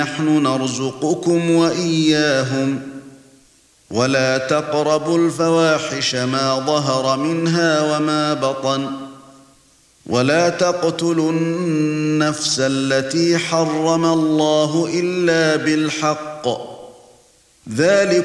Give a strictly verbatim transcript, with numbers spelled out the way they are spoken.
نحن نرزقكم وإياهم ولا تقربوا الفواحش ما ظهر منها وما بطن ولا تقتلوا النفس التي حرم الله إلا بالحق ذلك